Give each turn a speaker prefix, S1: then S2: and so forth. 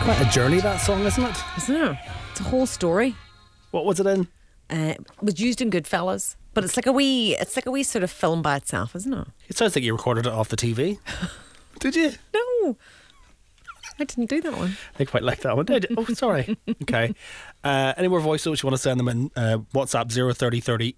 S1: Quite a journey, that song, isn't it?
S2: Isn't it? It's a whole story.
S1: What was it in?
S2: It was used in Goodfellas, but it's like a wee sort of film by itself, isn't it?
S1: It sounds like you recorded it off the TV. Did you?
S2: No, I didn't do that one.
S1: I quite like that one. Did you? Oh, sorry. Okay. Any more voice notes you want to send them in? WhatsApp 03030